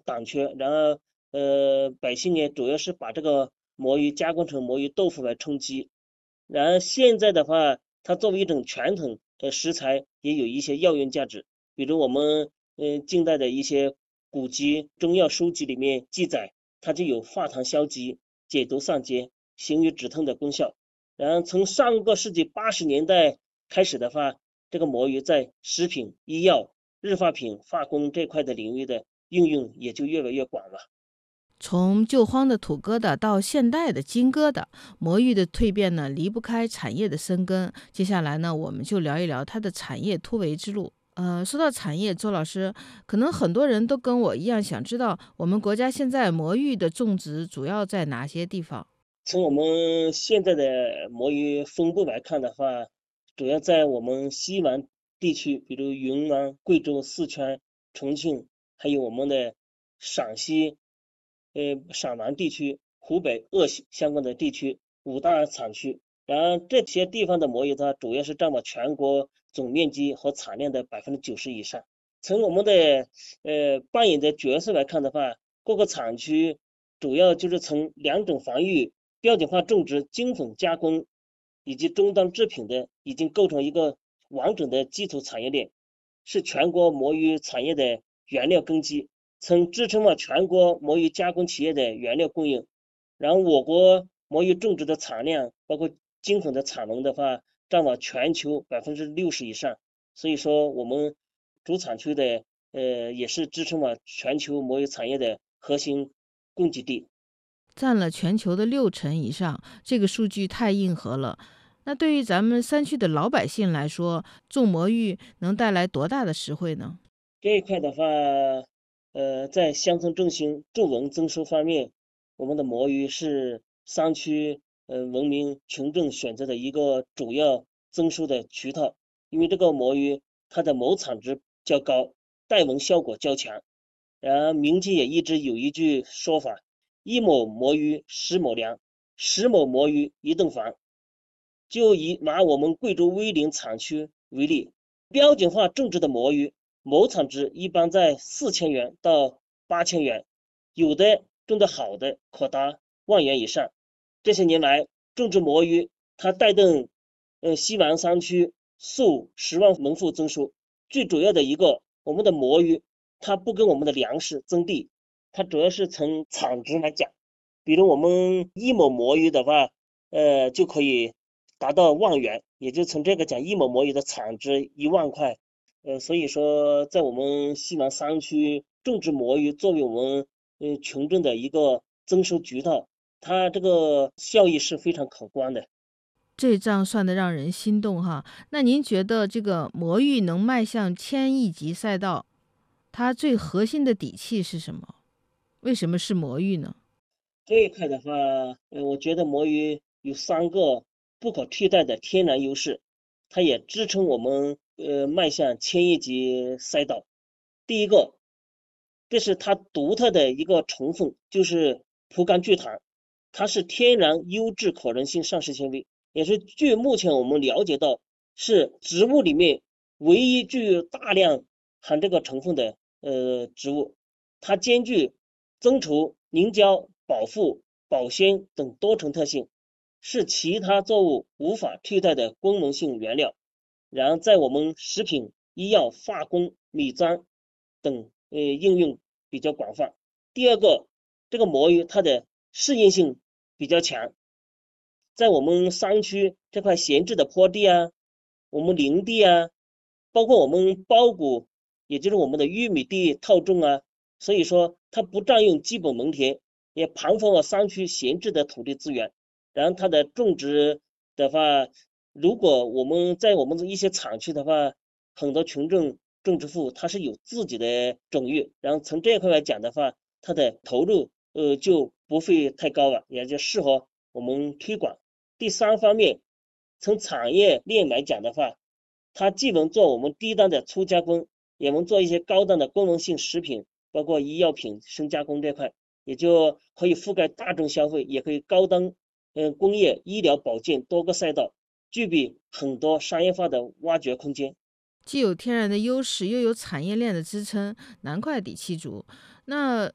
短缺，然后百姓呢主要是把这个魔芋加工成魔芋豆腐来充饥。然后现在的话，它作为一种传统的食材，也有一些药用价值。比如我们近代的一些古籍、中药书籍里面记载，它就有化痰消积、解毒散结、行瘀止痛的功效。然后从上个世纪80年代开始的话，这个魔芋在食品、医药、日化品、化工这块的领域的应用也就越来越广了。 从旧荒的土疙瘩到现代的金疙瘩，魔芋的蜕变呢，离不开产业的深耕。接下来呢，我们就聊一聊它的产业突围之路。说到产业，周老师，可能很多人都跟我一样想知道，我们国家现在魔芋的种植主要在哪些地方？ 从我们现在的魔芋分布来看的话，主要在我们西南地区，比如云南、贵州、四川、重庆，还有我们的陕西、陕南地区、湖北鄂西相关的地区5大产区。然后这些地方的魔芋它主要是占了全国总面积和产量的90%以上。从我们的扮演的角色来看的话，各个产区主要就是从两种防御标准化种植、精粉加工以及终端制品的，已经构成一个完整的基础产业链，是全国魔芋产业的原料根基，曾支撑了全国魔芋加工企业的原料供应。然后我国魔芋种植的产量，包括精粉的产能的话，占了全球60%以上。所以说，我们主产区的也是支撑了全球魔芋产业的核心供给地。 占了全球的60%以上，这个数据太硬核了。那对于咱们山区的老百姓来说，种魔芋能带来多大的实惠呢？ 这一块的话，在乡村振兴、助农增收方面，我们的魔芋是山区文明群众选择的一个主要增收的渠道。因为这个魔芋它的亩产值较高，带纹效果较强。然后民间也一直有一句说法：一亩魔芋10亩粮，10亩魔芋一栋房。就拿我们贵州威宁产区为例，标准化种植的魔芋亩产值一般在4000元到8000元，有的种得好的可达10000元以上。这些年来，种植魔芋它带动西南山区数十万农户增收。最主要的一个，我们的魔芋它不跟我们的粮食争地，它主要是从产值来讲。比如我们1亩魔芋的话，就可以达到10000元，也就从这个讲，1亩魔芋的产值10000块。所以说在我们西南山区种植魔芋作为我们群众的一个增收渠道，它这个效益是非常可观的。 这账算得让人心动哈。那您觉得这个魔芋能迈向1000亿级赛道，它最核心的底气是什么？为什么是魔芋呢？ 这一块的话，我觉得魔芋有3个不可替代的天然优势，它也支撑我们迈向1000亿级赛道。第一个，这是它独特的一个成分，就是葡甘聚糖，它是天然优质可溶性膳食纤维，也是据目前我们了解到是植物里面唯一具有大量含这个成分的植物。它兼具增稠、凝胶、保护、保鲜等多重特性，是其他作物无法替代的功能性原料。然后在我们食品、医药、化工、米妆等应用比较广泛。第二个，这个魔芋它的适应性比较强，在我们山区这块闲置的坡地啊，我们林地啊，包括我们包谷，也就是我们的玉米地套种啊，所以说它不占用基本农田，也盘活了山区闲置的土地资源。然后它的种植的话，如果我们在我们一些产区的话，很多群众种植户他是有自己的种域，然后从这一块来讲的话，它的投入就不会太高了，也就适合我们推广。第三方面，从产业链来讲的话，它既能做我们低端的粗加工，也能做一些高端的功能性食品，包括医药品、深加工这块，也就可以覆盖大众消费，也可以高端工业、医疗保健多个赛道，具备很多商业化的挖掘空间。 既有天然的优势，又有产业链的支撑，难怪底气足。那